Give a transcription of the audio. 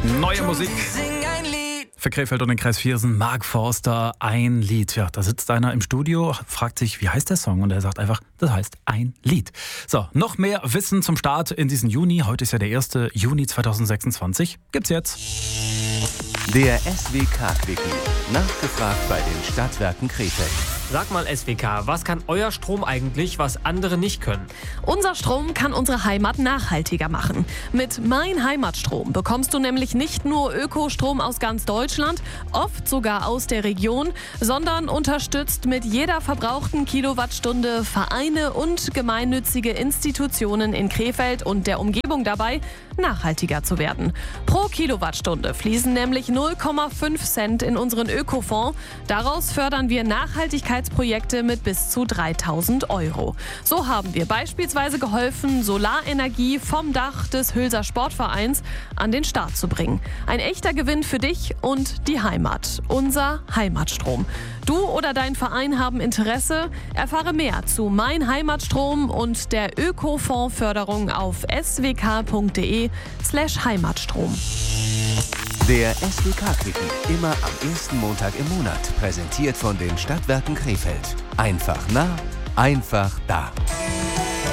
Neue Musik für Krefeld und den Kreis Viersen. Mark Forster, ein Lied. Ja, da sitzt einer im Studio, fragt sich, wie heißt der Song? Und er sagt einfach, das heißt ein Lied. So, noch mehr Wissen zum Start in diesen Juni. Heute ist ja der 1. Juni 2026. Gibt's jetzt. Der SWK-Quickie. Nachgefragt bei den Stadtwerken Krefeld. Sag mal SWK, was kann euer Strom eigentlich, was andere nicht können? Unser Strom kann unsere Heimat nachhaltiger machen. Mit Mein Heimatstrom bekommst du nämlich nicht nur Ökostrom aus ganz Deutschland, oft sogar aus der Region, sondern unterstützt mit jeder verbrauchten Kilowattstunde Vereine und gemeinnützige Institutionen in Krefeld und der Umgebung dabei, nachhaltiger zu werden. Pro Kilowattstunde fließen nämlich 0,5 Cent in unseren Ökofonds. Daraus fördern wir Nachhaltigkeitsprojekte mit bis zu 3.000 €. So haben wir beispielsweise geholfen, Solarenergie vom Dach des Hülser Sportvereins an den Start zu bringen. Ein echter Gewinn für dich und die Heimat. Unser Heimatstrom. Du oder dein Verein haben Interesse? Erfahre mehr zu Mein Heimatstrom und der Ökofondsförderung auf swk.de/Heimatstrom. Der SWK-Quickie. Immer am ersten Montag im Monat. Präsentiert von den Stadtwerken Krefeld. Einfach nah, einfach da.